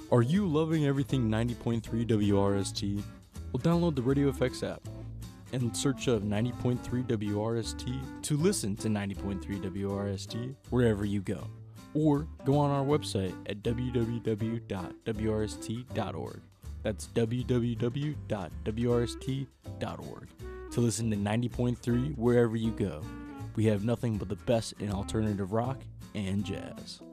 Are you loving everything 90.3 WRST? Well, download the Radio FX app and search of 90.3 WRST to listen to 90.3 WRST wherever you go. Or go on our website at www.wrst.org. That's www.wrst.org to listen to 90.3 wherever you go. We have nothing but the best in alternative rock and jazz.